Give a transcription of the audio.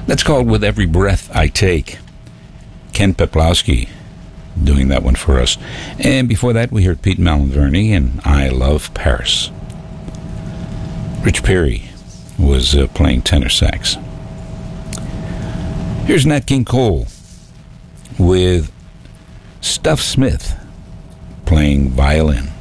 That's called With Every Breath I Take. Ken Peplowski doing that one for us. And before that, we heard Pete Malverne and I Love Paris. Rich Perry was playing tenor sax. Here's Nat King Cole with Stuff Smith playing violin.